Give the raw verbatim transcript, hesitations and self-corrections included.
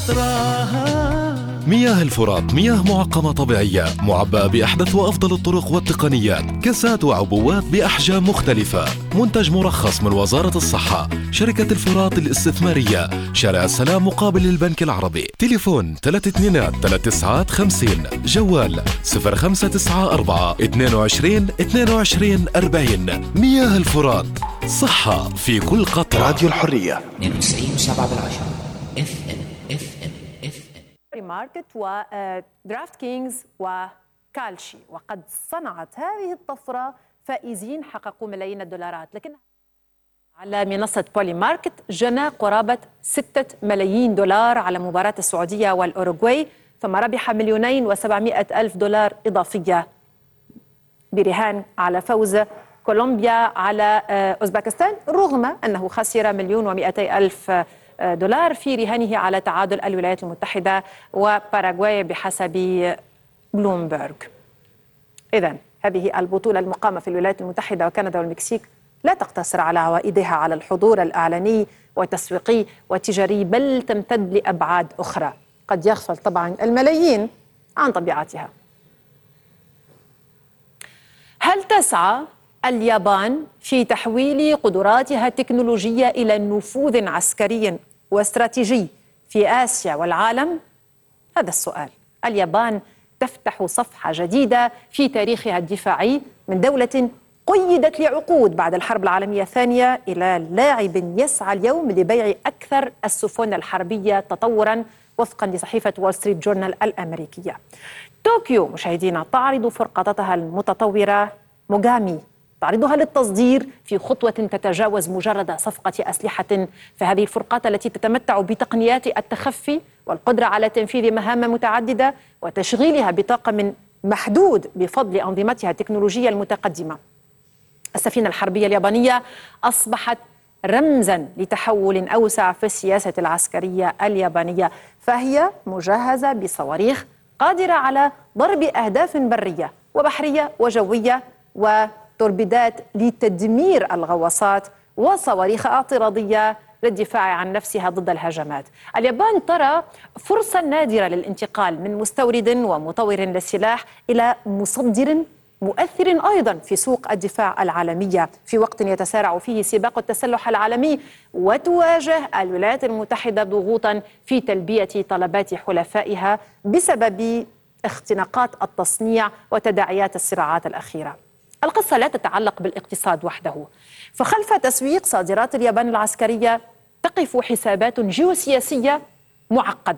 مياه الفرات مياه معقمة طبيعية معبأة بأحدث وأفضل الطرق والتقنيات، كاسات وعبوات بأحجام مختلفة، منتج مرخص من وزارة الصحة، شركة الفرات الاستثمارية، شارع السلام مقابل البنك العربي. تليفون ثلاثة اثنينات ثلاث تسعات خمسين، جوال صفر خمسة تسعة أربعة اثنين وعشرين اثنين وعشرين أربعين. مياه الفرات، صحة في كل قطرة. راديو الحرية اثنين وتسعين سبعة بالعشرة اف ام اف ام اف ام ماركت ودرافت كينجز وكالشي، وقد صنعت هذه الطفرة فائزين حققوا ملايين الدولارات، لكن على منصة بولي ماركت جنى قرابة ستة ملايين دولار على مباراة السعودية والأوروغواي، ثم ربح مليونين وسبعمائة ألف دولار إضافية برهان على فوز كولومبيا على أوزبكستان، رغم أنه خسر مليون ومئتي ألف دولار في رهانه على تعادل الولايات المتحدة وباراغواي بحسب بلومبرغ. إذن هذه البطولة المقامة في الولايات المتحدة وكندا والمكسيك لا تقتصر على عوائدها على الحضور الإعلاني والتسويقي والتجاري، بل تمتد لأبعاد أخرى قد يغفل طبعا الملايين عن طبيعتها. هل تسعى اليابان في تحويل قدراتها التكنولوجية إلى نفوذ عسكري واستراتيجي في آسيا والعالم؟ هذا السؤال. اليابان تفتح صفحة جديدة في تاريخها الدفاعي من دولة قيدت لعقود بعد الحرب العالمية الثانية إلى لاعب يسعى اليوم لبيع أكثر السفن الحربية تطوراً وفقاً لصحيفة وول ستريت جورنال الأمريكية. طوكيو مشاهدينا تعرض فرقتها المتطورة موغامي، تعرضها للتصدير في خطوة تتجاوز مجرد صفقة أسلحة، فهذه الفرقات التي تتمتع بتقنيات التخفي والقدرة على تنفيذ مهام متعددة وتشغيلها بطاقم محدود بفضل أنظمتها التكنولوجية المتقدمة. السفينة الحربية اليابانية أصبحت رمزاً لتحول أوسع في السياسة العسكرية اليابانية، فهي مجهزة بصواريخ قادرة على ضرب أهداف برية وبحرية وجوية، وتوربيدات لتدمير الغواصات، وصواريخ اعتراضية للدفاع عن نفسها ضد الهجمات. اليابان ترى فرصة نادرة للانتقال من مستورد ومطور للسلاح إلى مصدر مؤثر أيضا في سوق الدفاع العالمية، في وقت يتسارع فيه سباق التسلح العالمي وتواجه الولايات المتحدة ضغوطا في تلبية طلبات حلفائها بسبب اختناقات التصنيع وتداعيات الصراعات الأخيرة. القصة لا تتعلق بالاقتصاد وحده، فخلف تسويق صادرات اليابان العسكرية تقف حسابات جيوسياسية معقدة.